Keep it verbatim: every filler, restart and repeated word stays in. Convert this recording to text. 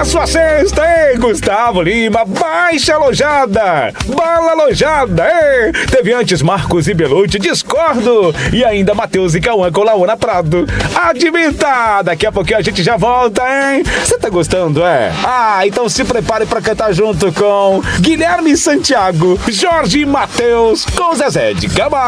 sua sexta, hein? Gustavo Lima, baixa alojada, bala alojada, hein? Teve antes Marcos e Belucci, discordo. E ainda Matheus e Cauã com Laona Prado. Admita! Daqui a pouquinho a gente já volta, hein? Você tá gostando, é? Ah, então se prepare pra cantar junto com Guilherme Santiago, Jorge e Matheus, com Zezé de Camargo.